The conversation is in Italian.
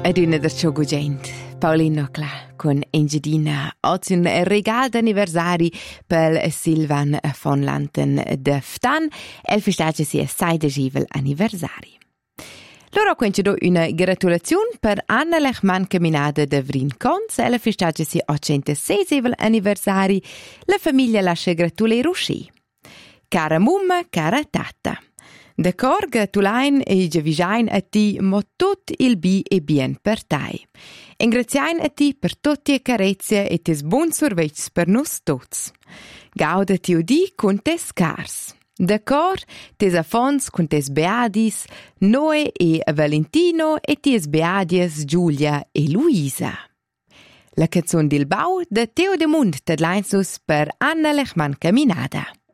Ed una der Ciogugent, Paulino Cla, con Engedina, oggi un regalo d'anniversari per Silvan von Lanten de Ftan, e festeggia si è 60 anniversari. Loro concedo una gratulazione per Anna Lechman camminata de Vrin Cons, e la festeggia si 86 anniversari, la famiglia lascia gratulare Rusci. Cara mumma, cara tata. D'accordo, gratulain e giavisain a ti, mo tot il bi e bien per tai. Ingraziain a ti per tutte le carezze e tes buon sorvets per nos tots. Gauda ti udi con tes cars. D'accordo, tes affons con tes beadis, Noe e Valentino e tes beadies Giulia e Luisa. La canzone del bau de Teo de Mund tedlainsus per Anna Lechman Caminada.